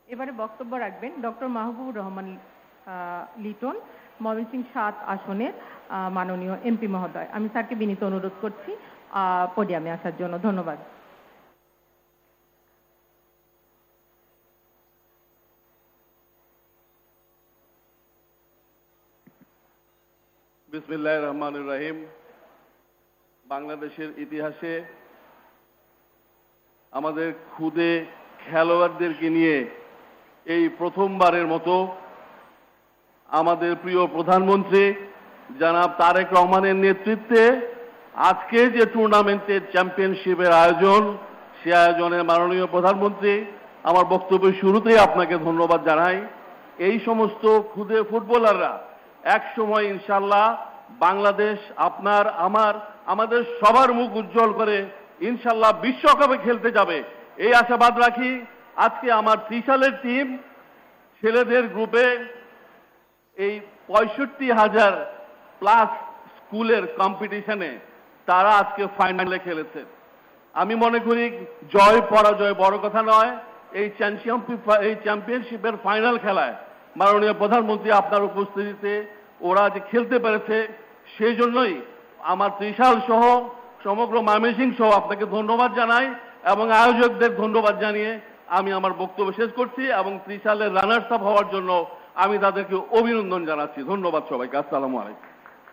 এবারে বক্তব্য রাখবেন ডক্টর মাহবুবুর রহমান লিটন, ময়মনসিংহ ৭ আসনের মাননীয় এমপি মহোদয়। আমি স্যারকে বিনীত অনুরোধ করছি পোডিয়ামে আসার জন্য। ধন্যবাদ। বিসমিল্লাহির রহমানির রহিম। বাংলাদেশের ইতিহাসে আমাদের খুদে খেলোয়াড়দেরকে নিয়ে এই প্রথমবারের মতো আমাদের প্রিয় প্রধানমন্ত্রী জনাব তারেক রহমানের নেতৃত্বে আজকে যে টুর্নামেন্টের চ্যাম্পিয়নশিপের আয়োজন, সে আয়োজনের মাননীয় প্রধানমন্ত্রী, আমার বক্তব্যের শুরুতেই আপনাকে ধন্যবাদ জানাই। এই সমস্ত খুদে ফুটবলাররা এক সময় ইনশাআল্লাহ বাংলাদেশ আপনার আমাদের সবার মুখ উজ্জ্বল করে ইনশাআল্লাহ বিশ্বকাপে খেলতে যাবে, এই আশাবাদ রাখি। আজকে আমার ত্রিশালের টিম ছেলেদের গ্রুপে এই 65,000 প্লাস স্কুলের কম্পিটিশনে তারা আজকে ফাইনালে খেলেছে। আমি মনে করি জয় পরাজয় বড় কথা নয়, এই চ্যাম্পিয়নশিপের ফাইনাল খেলায় মাননীয় প্রধানমন্ত্রী আপনার উপস্থিতিতে ওরা যে খেলতে পেরেছে, সেই জন্যই আমার ত্রিশাল সহ সমগ্র ময়মনসিংহ সহ আপনাকে ধন্যবাদ জানাই এবং আয়োজকদের ধন্যবাদ জানিয়ে আমি আমার বক্তব্য শেষ করছি এবং ত্রিশালের রানার্স আপ হওয়ার জন্য আমি তাদেরকে অভিনন্দন জানাচ্ছি। ধন্যবাদ সবাইকে। আসসালামু আলাইকুম।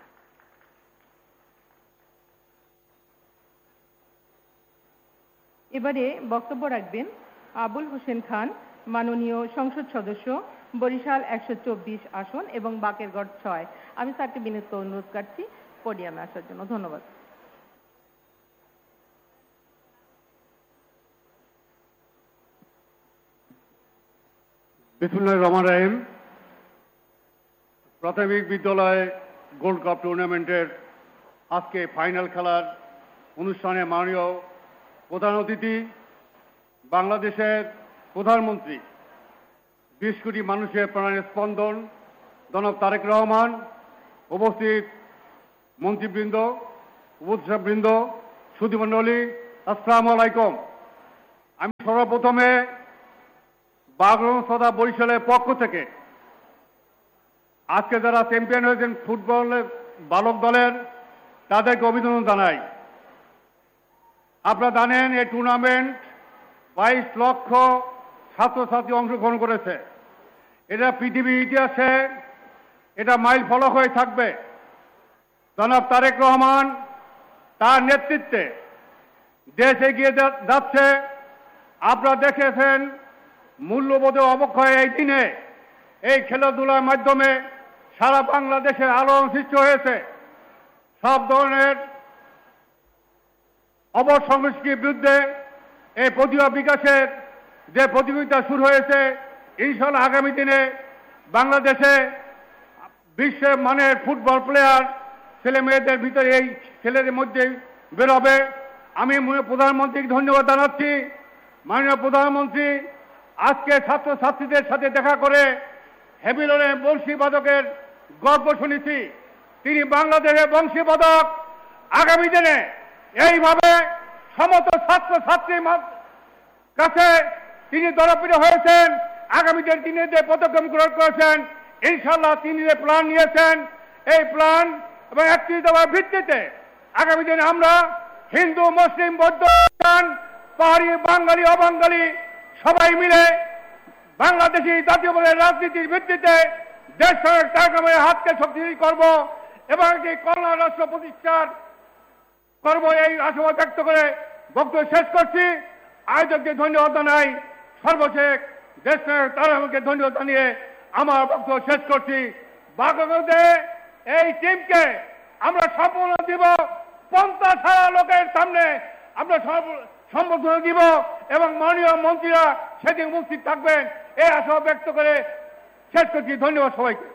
এবারে বক্তব্য রাখবেন আবুল হোসেন খান, মাননীয় সংসদ সদস্য, বরিশাল 124 আসন এবং বাকেরগড় 6। আমি স্যারকে বিনীত অনুরোধ করছি পোডিয়ামে আসার জন্য। ধন্যবাদ। বিসমিল্লাহির রহমানির রহিম। প্রাথমিক বিদ্যালয় গোল্ড কাপ টুর্নামেন্টের আজকে ফাইনাল খেলার অনুষ্ঠানে মাননীয় প্রধান অতিথি বাংলাদেশের প্রধানমন্ত্রী, 20 কোটি মানুষের প্রাণের স্পন্দন জনাব তারেক রহমান, উপস্থিত মন্ত্রীবৃন্দ, উপদেষ্টাবৃন্দ, সুধীমণ্ডলী, আসসালামু আলাইকুম। আমি সর্বপ্রথমে বাগরগঞ্জ তথা বরিশালের পক্ষ থেকে আজকে যারা চ্যাম্পিয়ন হয়েছেন ফুটবলের বালক দলের, তাদেরকে অভিনন্দন জানাই। আপনারা জানেন এই টুর্নামেন্ট 22 লক্ষ ছাত্রছাত্রী অংশগ্রহণ করেছে। এটা পৃথিবীর ইতিহাসে এটা মাইল ফলক হয়ে থাকবে। জনাব তারেক রহমান তার নেতৃত্বে দেশ এগিয়ে যাচ্ছে। আপনারা দেখেছেন মূল্যবোধে অবক্ষয় এই দিনে এই খেলাধুলার মাধ্যমে সারা বাংলাদেশের আলোড়ন সৃষ্টি হয়েছে। সব ধরনের অবসংস্কৃতির বিরুদ্ধে এই প্রতিভা বিকাশের যে প্রতিযোগিতা শুরু হয়েছে, ইনশাআল্লাহ আগামী দিনে বাংলাদেশে বিশ্বের মানের ফুটবল প্লেয়ার ছেলে মেয়েদের ভিতরে এই ছেলেদের মধ্যে বেরোবে। আমি প্রধানমন্ত্রীকে ধন্যবাদ জানাচ্ছি। মাননীয় প্রধানমন্ত্রী আজকে ছাত্রছাত্রীদের সাথে দেখা করে হ্যাবিলনের বংশীবাদকের গল্প শুনেছি। তিনি বাংলাদেশের বংশীবাদক আগামী দিনে এইভাবে সমস্ত ছাত্রছাত্রীর কাছে তিনি জনপ্রিয় হয়েছেন। আগামী দিনে যে পদক্ষেপ গ্রহণ করেছেন, ইনশাআল্লাহ তিনি যে প্ল্যান নিয়েছেন, এই প্ল্যান এবং একটি দফার ভিত্তিতে আগামী দিনে আমরা হিন্দু, মুসলিম, বৌদ্ধ, পাহাড়ি, বাঙালি, অবাঙালি সবাই মিলে বাংলাদেশি জাতীয় দলের রাজনীতির ভিত্তিতে দেশ সরকারের হাতকে শক্তিশালী করব এবং একটি কল্যাণ রাষ্ট্র প্রতিষ্ঠার করব, এই আশাবাদ ব্যক্ত করে বক্তব্য শেষ করছি। আয়োজককে ধন্যবাদ জানাই। সর্বশেষ দেশ তারা আমাকে ধন্যবাদ জানিয়ে আমার বক্তব্য শেষ করছি। বাগরগঞ্জে এই টিমকে আমরা সম্পূর্ণ দিব, 50,000 লোকের সামনে আমরা সম্বোধন দিব এবং মাননীয় মন্ত্রীরা সেদিন উপস্থিত থাকবেন, এই আশা ব্যক্ত করে শেষ করছি। ধন্যবাদ সবাইকে।